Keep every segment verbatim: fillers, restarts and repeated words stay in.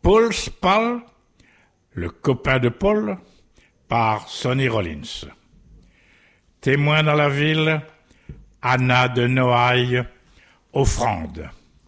Paul Spall, le copain de Paul, par Sonny Rollins. Témoin dans la ville, Anna de Noailles, offrande.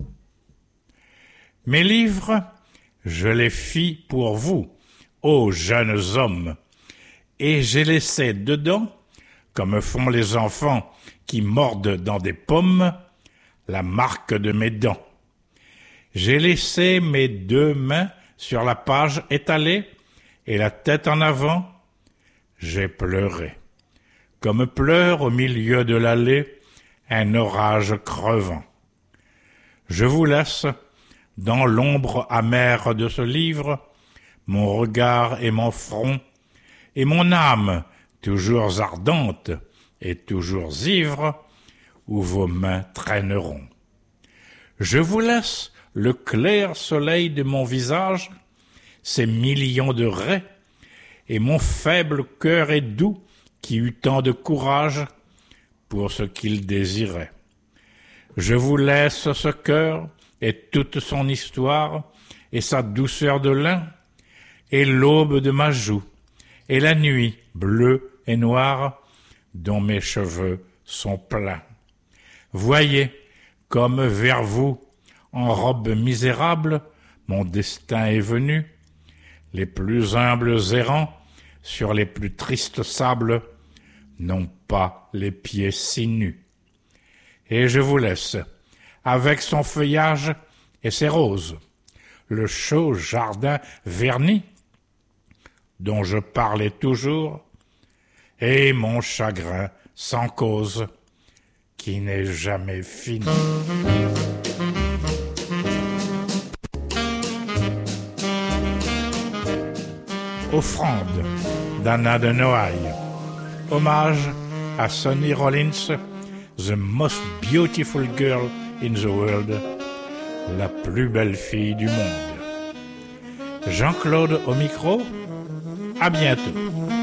Mes livres, je les fis pour vous, ô jeunes hommes, et j'ai laissé dedans, comme font les enfants qui mordent dans des pommes, la marque de mes dents. J'ai laissé mes deux mains sur la page étalée et la tête en avant. J'ai pleuré, comme pleure au milieu de l'allée un orage crevant. Je vous laisse, dans l'ombre amère de ce livre, mon regard et mon front, et mon âme, toujours ardente et toujours ivre, où vos mains traîneront. Je vous laisse le clair soleil de mon visage, ses millions de raies, et mon faible cœur est doux qui eut tant de courage pour ce qu'il désirait. Je vous laisse ce cœur et toute son histoire, et sa douceur de lin, et l'aube de ma joue, et la nuit bleue et noire dont mes cheveux sont pleins. Voyez comme vers vous, en robe misérable, mon destin est venu, les plus humbles errants sur les plus tristes sables n'ont pas les pieds si nus. Et je vous laisse, avec son feuillage et ses roses, le chaud jardin verni, dont je parlais toujours, et mon chagrin sans cause, qui n'est jamais fini. Offrande d'Anna de Noailles. Hommage à Sonny Rollins, the most beautiful girl in the world, la plus belle fille du monde. Jean-Claude au micro, à bientôt.